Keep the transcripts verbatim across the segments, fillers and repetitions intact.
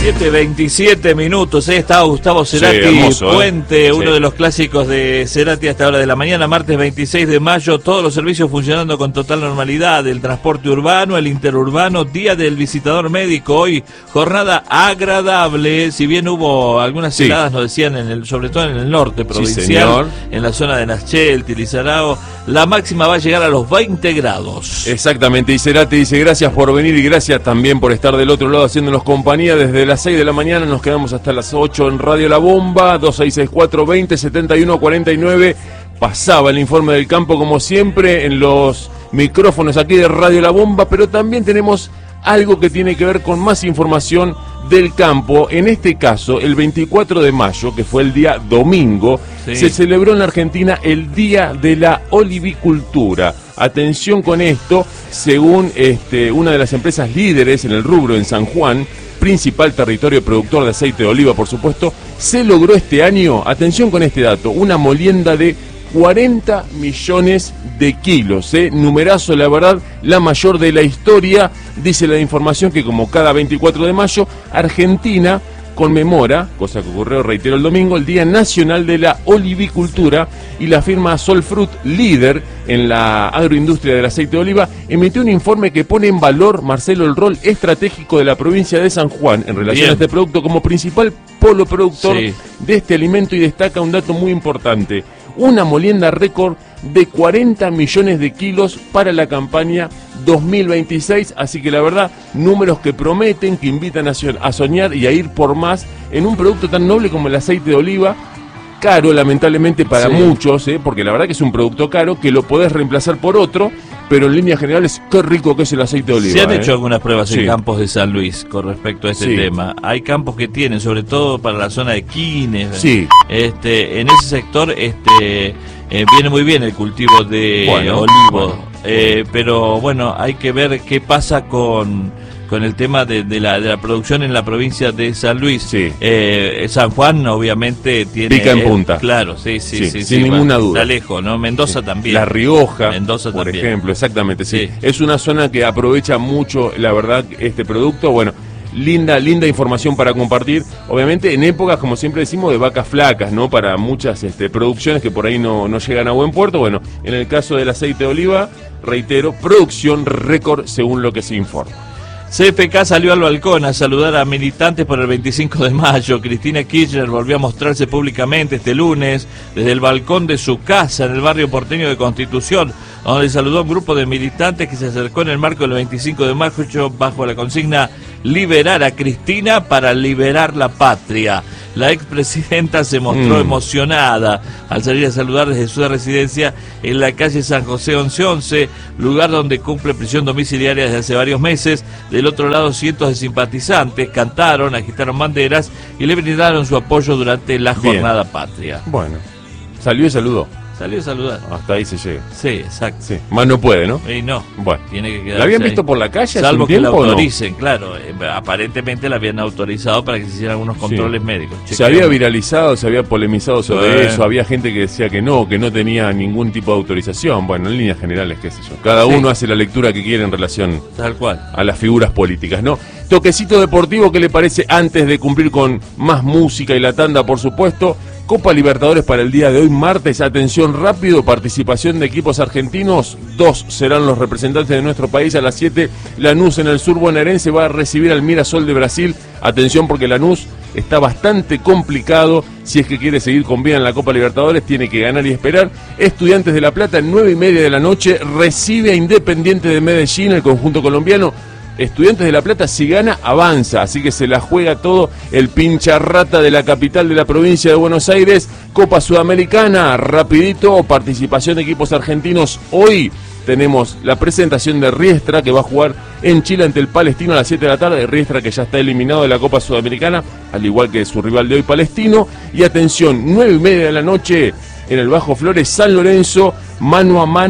siete veintisiete minutos, ¿eh? Estaba Gustavo Cerati, sí, hermoso, Puente, ¿eh? uno sí. de los clásicos de Cerati hasta hora de la mañana, martes veintiséis de mayo, todos los servicios funcionando con total normalidad, el transporte urbano, el interurbano, día del visitador médico, hoy jornada agradable, si bien hubo algunas sí. heladas, nos decían, en el, sobre todo en el norte provincial, sí, en la zona de Nachel, Tilizarao, la máxima va a llegar a los veinte grados. Exactamente, y Cerati dice gracias por venir y gracias también por estar del otro lado haciéndonos compañía. Desde las seis de la mañana nos quedamos hasta las ocho en Radio La Bomba. Dos seis seis cuatro veinte setenta y uno cuarenta y nueve. Pasaba el informe del campo como siempre en los micrófonos aquí de Radio La Bomba, pero también tenemos algo que tiene que ver con más información del campo. En este caso, el veinticuatro de mayo, que fue el día domingo, sí. se celebró en la Argentina el Día de la Olivicultura. Atención con esto, según este, una de las empresas líderes en el rubro en San Juan, principal territorio productor de aceite de oliva, por supuesto, se logró este año, atención con este dato, una molienda de cuarenta millones de kilos, ¿eh? Numerazo, la verdad, la mayor de la historia. Dice la información que como cada veinticuatro de mayo, Argentina conmemora, cosa que ocurrió, reitero, el domingo, el Día Nacional de la Olivicultura, y la firma Solfruit, líder en la agroindustria del aceite de oliva, emitió un informe que pone en valor, Marcelo, el rol estratégico de la provincia de San Juan en relación Bien. a este producto como principal polo productor sí. de este alimento, y destaca un dato muy importante: una molienda récord de cuarenta millones de kilos para la campaña dos mil veintiséis, así que la verdad, números que prometen, que invitan a soñar y a ir por más en un producto tan noble como el aceite de oliva, caro lamentablemente para sí. muchos, ¿eh? porque la verdad que es un producto caro, que lo podés reemplazar por otro, pero en líneas generales, qué rico que es el aceite de oliva. Se han ¿eh? hecho algunas pruebas sí. en campos de San Luis con respecto a este sí. tema. Hay campos que tienen, sobre todo para la zona de Quines, sí. este, en ese sector este, eh, viene muy bien el cultivo de bueno, olivo, bueno. Eh, pero bueno, hay que ver qué pasa con... con el tema de, de, la, de la producción en la provincia de San Luis. Sí. Eh, San Juan obviamente tiene... Pica en punta. Eh, claro, sí, sí, sí. sí, sí sin sí, ninguna bueno, duda. Está lejos, ¿no? Mendoza sí. también. La Rioja, Mendoza por también. ejemplo, exactamente, sí. sí. Es una zona que aprovecha mucho, la verdad, este producto. Bueno, linda, linda información para compartir. Obviamente en épocas, como siempre decimos, de vacas flacas, ¿no? Para muchas este, producciones que por ahí no, no llegan a buen puerto. Bueno, en el caso del aceite de oliva, reitero, producción récord según lo que se informa. C F K salió al balcón a saludar a militantes por el veinticinco de mayo. Cristina Kirchner volvió a mostrarse públicamente este lunes desde el balcón de su casa en el barrio porteño de Constitución, donde saludó a un grupo de militantes que se acercó en el marco del veinticinco de mayo bajo la consigna "Liberar a Cristina para liberar la patria". La expresidenta se mostró mm. emocionada al salir a saludar desde su residencia en la calle San José once once, lugar donde cumple prisión domiciliaria desde hace varios meses. Del otro lado, cientos de simpatizantes cantaron, agitaron banderas y le brindaron su apoyo durante la jornada Bien. patria. Bueno, salió y saludó. Salió a saludar. Hasta ahí se llega. Sí, exacto. Sí. Más no puede, ¿no? Y no. Bueno. Tiene que quedar. ¿La habían visto por la calle? Salvo hace que un la tiempo, autoricen, ¿no? claro. Eh, aparentemente la habían autorizado para que se hicieran algunos controles sí. médicos. Se Chequeo. había viralizado, se había polemizado sobre sí. eso. Había gente que decía que no, que no tenía ningún tipo de autorización. Bueno, en líneas generales, qué sé yo. Cada sí. uno hace la lectura que quiere en relación Tal cual. a las figuras políticas, ¿no? Toquecito deportivo, ¿qué le parece antes de cumplir con más música y la tanda, por supuesto? Copa Libertadores para el día de hoy, martes, atención rápido, participación de equipos argentinos, dos serán los representantes de nuestro país. A las siete, Lanús en el sur bonaerense va a recibir al Mirassol de Brasil. Atención porque Lanús está bastante complicado, si es que quiere seguir con vida en la Copa Libertadores, tiene que ganar y esperar. Estudiantes de La Plata, nueve y media de la noche, recibe a Independiente de Medellín, el conjunto colombiano. Estudiantes de La Plata, si gana, avanza, así que se la juega todo el pincharrata de la capital de la provincia de Buenos Aires. Copa Sudamericana, rapidito, participación de equipos argentinos. Hoy tenemos la presentación de Riestra, que va a jugar en Chile ante el Palestino a las siete de la tarde. Riestra que ya está eliminado de la Copa Sudamericana, al igual que su rival de hoy, Palestino. Y atención, nueve y media de la noche en el Bajo Flores, San Lorenzo, mano a mano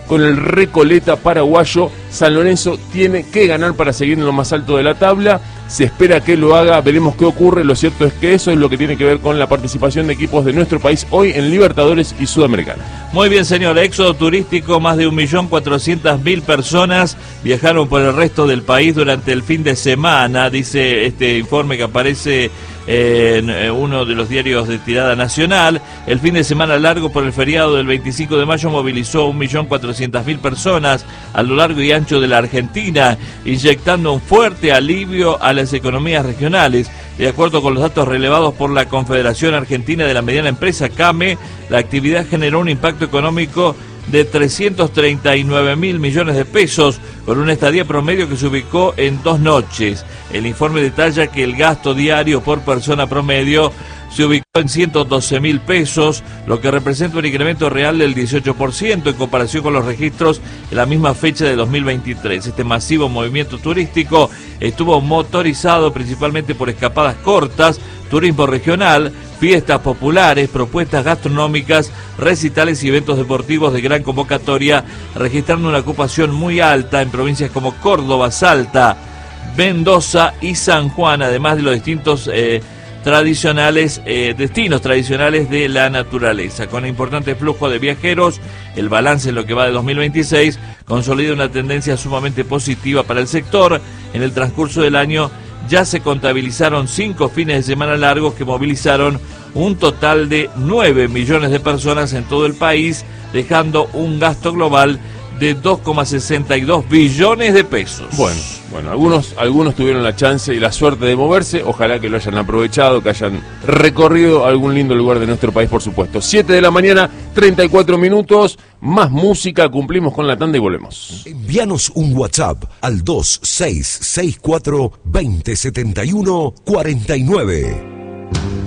con el Recoleta paraguayo. San Lorenzo tiene que ganar para seguir en lo más alto de la tabla. Se espera que lo haga, veremos qué ocurre. Lo cierto es que eso es lo que tiene que ver con la participación de equipos de nuestro país hoy en Libertadores y Sudamericana. Muy bien, señor. Éxodo turístico, más de un millón cuatrocientas mil personas viajaron por el resto del país durante el fin de semana, dice este informe que aparece en uno de los diarios de tirada nacional. El fin de semana largo por el feriado del veinticinco de mayo movilizó un millón cuatrocientas mil personas a lo largo y ancho de la Argentina, inyectando un fuerte alivio a las economías regionales. De acuerdo con los datos relevados por la Confederación Argentina de la Mediana Empresa, CAME, la actividad generó un impacto económico de trescientos treinta y nueve mil millones de pesos, con una estadía promedio que se ubicó en dos noches. El informe detalla que el gasto diario por persona promedio se ubicó en ciento doce mil pesos, lo que representa un incremento real del dieciocho por ciento en comparación con los registros en la misma fecha de dos mil veintitrés. Este masivo movimiento turístico estuvo motorizado principalmente por escapadas cortas, turismo regional, fiestas populares, propuestas gastronómicas, recitales y eventos deportivos de gran convocatoria, registrando una ocupación muy alta en provincias como Córdoba, Salta, Mendoza y San Juan, además de los distintos eh, tradicionales eh, destinos tradicionales de la naturaleza. Con un importante flujo de viajeros, el balance en lo que va de dos mil veintiséis consolida una tendencia sumamente positiva para el sector. En el transcurso del año ya se contabilizaron cinco fines de semana largos que movilizaron un total de nueve millones de personas en todo el país, dejando un gasto global de dos coma sesenta y dos billones de pesos. Bueno, bueno, algunos, algunos tuvieron la chance y la suerte de moverse, ojalá que lo hayan aprovechado, que hayan recorrido algún lindo lugar de nuestro país, por supuesto. siete de la mañana, treinta y cuatro minutos, más música, cumplimos con la tanda y volvemos. Envíanos un WhatsApp al dos seis seis cuatro, dos cero siete uno, cuatro nueve.